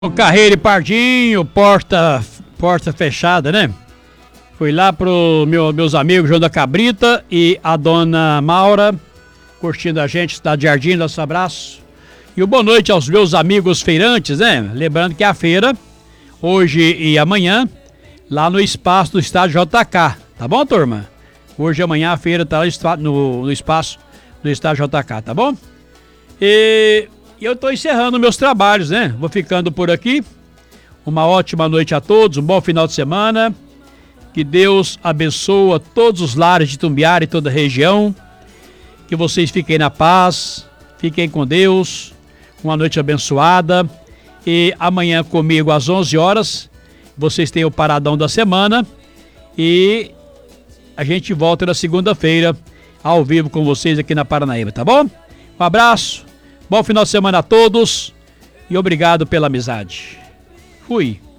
O Carreiro e Pardinho, porta fechada, né? Fui lá pro meus amigos João da Cabrita e a dona Maura, curtindo a gente, cidade de Jardim, nosso abraço. E boa noite aos meus amigos feirantes, né? Lembrando que a feira, hoje e amanhã, lá no espaço do estádio JK, tá bom, turma? Hoje e amanhã a feira tá lá no espaço do estádio JK, tá bom? E eu tô encerrando meus trabalhos, né? Vou ficando por aqui. Uma ótima noite a todos, um bom final de semana. Que Deus abençoe todos os lares de Itumbiara e toda a região. Que vocês fiquem na paz, fiquem com Deus. Uma noite abençoada. E amanhã comigo às 11 horas, vocês têm o paradão da semana. E a gente volta na segunda-feira, ao vivo com vocês aqui na Paranaíba, tá bom? Um abraço, bom final de semana a todos e obrigado pela amizade. Fui.